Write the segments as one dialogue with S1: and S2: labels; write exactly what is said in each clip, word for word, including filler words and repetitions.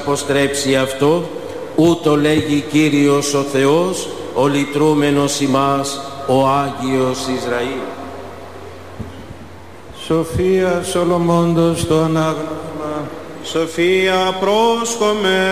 S1: αποστρέψει αυτό, ούτω λέγει Κύριος ο Θεός, ο λυτρούμενος ημάς, ο Άγιος Ισραήλ.
S2: Σοφία Σολομώντος το ανάγνωσμα.
S3: Σοφία πρόσχομαι.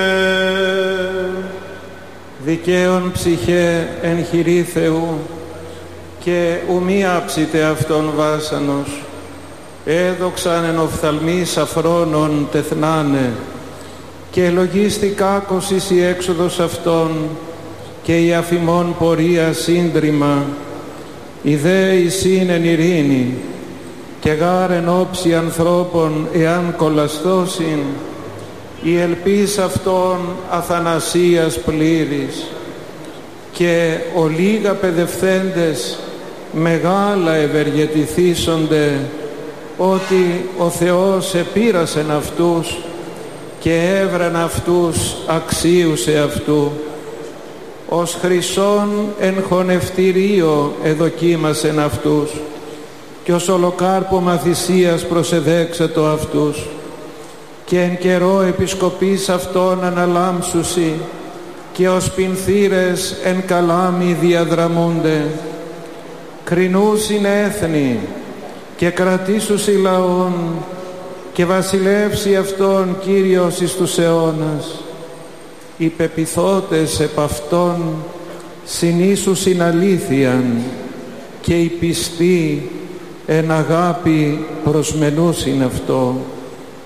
S2: Δικαίων ψυχέ εν χειρή Θεού, και ουμή άψητε αυτόν βάσανος. Έδοξαν εν οφθαλμής αφρόνων τεθνάνε, και λογίστη κάκος εις η έξοδος αυτών, και η αφημών πορεία σύντριμα. Ιδέ εισήν εν ειρήνη, και γάρ εν όψη ανθρώπων εάν κολαστώσιν, η ελπίς αυτών αθανασίας πλήρης. Και ολίγα παιδευθέντες μεγάλα ευεργετηθήσονται, ότι ο Θεός επήρασεν αυτούς και έβραν αυτούς αξίους εαυτού. Ως χρυσόν εν χωνευτηρίο εδοκίμασεν αυτούς, και ως ολοκάρπωμα θυσίας προσεδέξετο αυτούς. Και εν καιρό επισκοπής αυτών αναλάμψουσι, και ως πινθύρες εν καλάμι διαδραμούνται. Κρινούσιν έθνη και κρατήσουσι λαών, και βασιλεύσει αυτόν Κύριος εις τους αιώνας. Οι πεποιθώτες επ' αυτόν συνήσουσιν αλήθειαν, και οι πιστοί εν αγάπη προσμενούσιν αυτό.